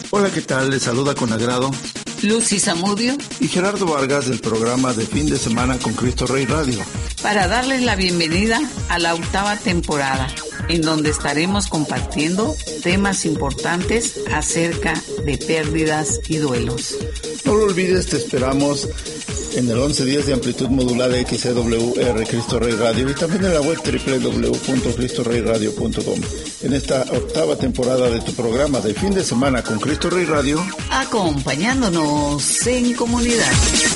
Hola, ¿qué tal? Les saluda con agrado Lucy Zamudio y Gerardo Vargas del programa de fin de semana con Cristo Rey Radio, para darles la bienvenida a la 8ª temporada, en donde estaremos compartiendo temas importantes acerca de pérdidas y duelos. No lo olvides, te esperamos en el 11 días de amplitud modulada XCWR Cristo Rey Radio y también en la web www.cristoreyradio.com. En esta 8ª temporada de tu programa de fin de semana con Cristo Rey Radio, acompañándonos en comunidad.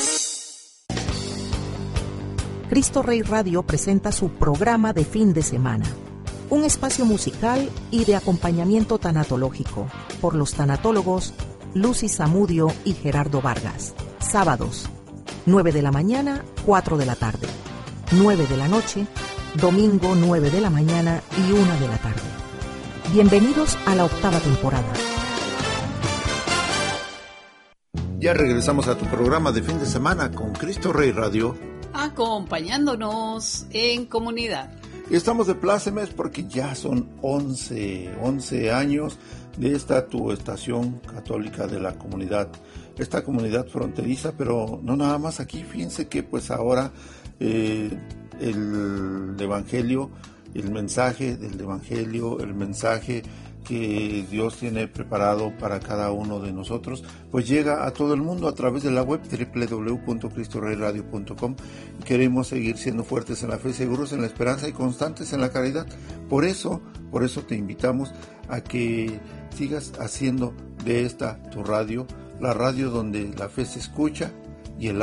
Cristo Rey Radio presenta su programa de fin de semana, un espacio musical y de acompañamiento tanatológico por los tanatólogos Lucy Zamudio y Gerardo Vargas. Sábados 9 de la mañana, 4 de la tarde, 9 de la noche, domingo 9 de la mañana y 1 de la tarde. Bienvenidos a la 8ª temporada. ya regresamos a tu programa de fin de semana con Cristo Rey Radio, acompañándonos en comunidad. Y estamos de plácemes porque ya son 11 años de esta tu estación católica de la comunidad, esta comunidad fronteriza, pero no nada más aquí. Fíjense que pues ahora el Evangelio, el mensaje del Evangelio, el mensaje que Dios tiene preparado para cada uno de nosotros, pues llega a todo el mundo a través de la web www.cristoreyradio.com. Queremos seguir siendo fuertes en la fe, seguros en la esperanza y constantes en la caridad. Por eso te invitamos a que sigas haciendo de esta tu radio, la radio donde la fe se escucha